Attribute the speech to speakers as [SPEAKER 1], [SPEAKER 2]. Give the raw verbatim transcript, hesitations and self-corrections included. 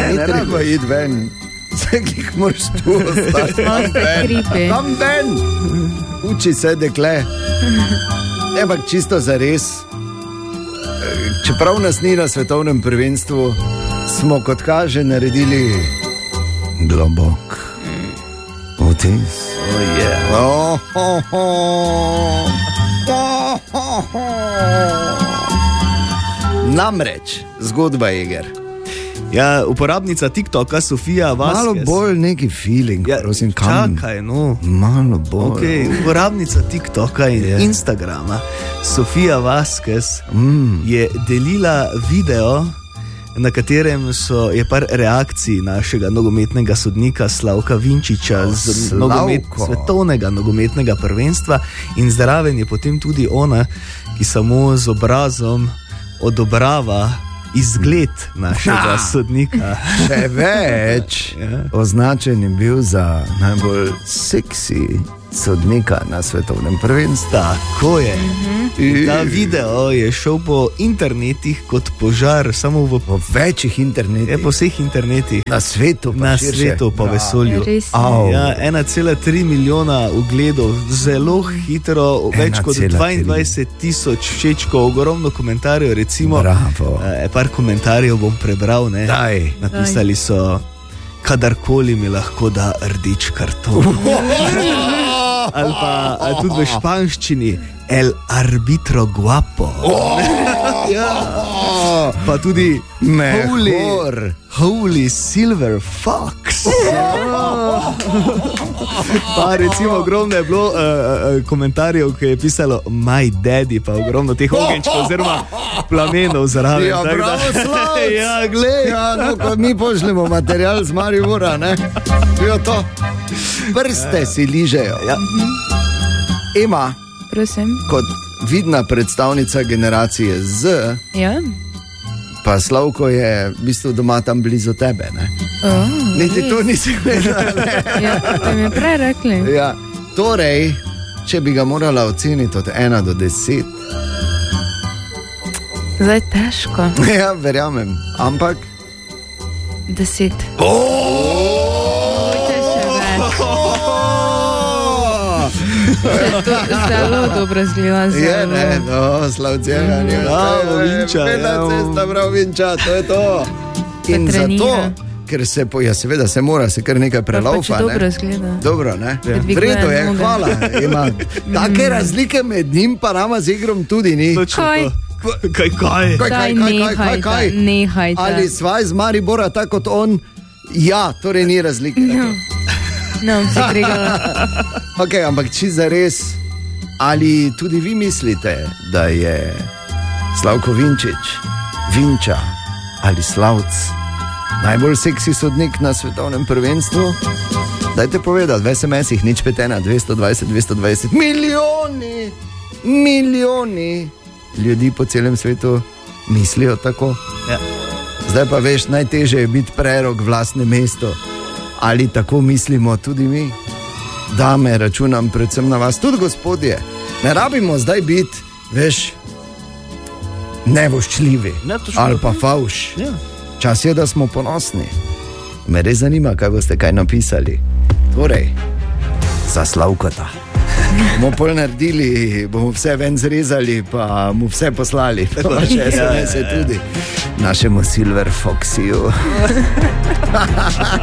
[SPEAKER 1] ne, ne treba iti ven. Vse, ki moraš tu ostati. Tam ven. Tam ven. Uči se, dekle. Ampak čisto za res. Čeprav nas ni na svetovnem prvenstvu, smo kot kaže naredili globok vtis.
[SPEAKER 2] Oh, yeah.
[SPEAKER 1] oh, oh, oh. Oh, oh, oh. Namreč, zgodba Eger.
[SPEAKER 2] Ja, uporabnica TikToka Sofija Vasquez.
[SPEAKER 1] Malo bolj neki feeling, ja, prosim, kam?
[SPEAKER 2] Čakaj, no.
[SPEAKER 1] Malo bolj.
[SPEAKER 2] Okay, uporabnica TikToka in yeah. Instagrama Sofija Vasquez mm. je delila video, na katerem so, je par reakcij našega nogometnega sodnika Slavka Vinčiča oh, z nogomet, svetovnega nogometnega prvenstva in zraven je potem tudi ona, ki samo z obrazom odobrava izgled našega ha. sodnika.
[SPEAKER 1] Še več, ja. Označen je bil za najbolj seksi sodnika na svetovnem prvenstvu.
[SPEAKER 2] Tako je. Mm-hmm. Ta video je šel po internetih kot požar, samo v
[SPEAKER 1] po večjih internetih.
[SPEAKER 2] Je po vseh internetih.
[SPEAKER 1] Na svetu pa
[SPEAKER 2] Na
[SPEAKER 1] širše.
[SPEAKER 2] svetu pa vesolju. Ja, ena cela tri milijona ugledov, zelo hitro, več kot dvaindvajset tisoč všečkov, ogromno komentarjev, recimo.
[SPEAKER 1] Bravo.
[SPEAKER 2] Eh, par komentarjev bom prebral, ne?
[SPEAKER 1] Daj.
[SPEAKER 2] Napisali so: kadarkoli mi lahko da rdeč karton. Ali pa ali tudi v španščini El arbitro guapo.
[SPEAKER 1] Oh!
[SPEAKER 2] Ja. Pa tudi holy, holy silver fox. Oh! Pa recimo ogromno je bilo uh, uh, komentarjev, ki je pisalo my daddy, pa ogromno teh ogenčkov oziroma plamenov zraven.
[SPEAKER 1] Ja, bravo, Slavc!
[SPEAKER 2] Ja, glej.
[SPEAKER 1] Ja, no, ko mi pošljemo material z Maribora, ne? Jo to. Prste si ližejo.
[SPEAKER 2] Ja.
[SPEAKER 1] Ema,
[SPEAKER 3] prosim,
[SPEAKER 1] kot vidna predstavnica generacije Z,
[SPEAKER 3] ja.
[SPEAKER 1] Pa Slavko je v bistvu doma tam blizu tebe, ne?
[SPEAKER 3] Oh,
[SPEAKER 1] niti to nisi vedela, ne?
[SPEAKER 3] Ja, to mi je prej rekli.
[SPEAKER 1] Ja, torej, če bi ga morala oceniti od ena do deset.
[SPEAKER 3] Zdaj težko.
[SPEAKER 1] Ja, verjamem, ampak
[SPEAKER 3] deset.
[SPEAKER 1] Oh!
[SPEAKER 3] Zelo dobro zgleda.
[SPEAKER 1] Je, ne, no, Slavcijega ni
[SPEAKER 2] bravo, Vinča.
[SPEAKER 1] Pena cesta, bravo, Vinča, to je to. In zato, ker se, ja, seveda se mora, se kar nekaj prelaufa,
[SPEAKER 3] ne. Dobro zgleda.
[SPEAKER 1] Dobro, ne. V redu je, hvala. Ima take razlike med njim pa nama z Igrom tudi ni.
[SPEAKER 3] Kaj?
[SPEAKER 2] Kaj, kaj?
[SPEAKER 1] Kaj, kaj, kaj, kaj, kaj?
[SPEAKER 3] Nehajte.
[SPEAKER 1] Ali svaj z Maribora, tako kot on? Ja, torej ni razlike.
[SPEAKER 3] No. No, se pregala.
[SPEAKER 1] Ok, ampak či za res, ali tudi vi mislite, da je Slavko Vinčič, Vinča ali Slavc najbolj seksi sodnik na svetovnem prvenstvu? Dajte povedati, v es em esih nič pet ena dvesto dvajset dvesto dvajset. Milijoni, milijoni ljudi po celem svetu mislijo tako.
[SPEAKER 2] Ja.
[SPEAKER 1] Zdaj pa veš, najtežje je biti prerok v lastnem mestu. Ali tako mislimo tudi mi? Dame, računam predvsem na vas, tudi gospodje. Ne rabimo zdaj biti, veš, nevoščljivi ali pa favš.
[SPEAKER 2] Ja.
[SPEAKER 1] Čas je, da smo ponosni. Me res zanima, kaj boste kaj napisali. Torej, za Slavkota. Bomo pol naredili, bomo vse ven zrezali, pa mu vse poslali. Pa še es em es je tudi našemu Silver Foxiju.